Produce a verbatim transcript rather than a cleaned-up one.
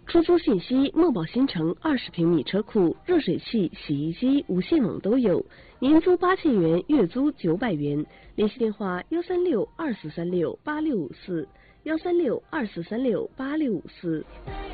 出租信息：墨宝新城二十平米车库，热水器、洗衣机、无线网都有，年租八千元，月租九百元。联系电话：幺三六二四三六八六五四，幺三六二四三六八六五四。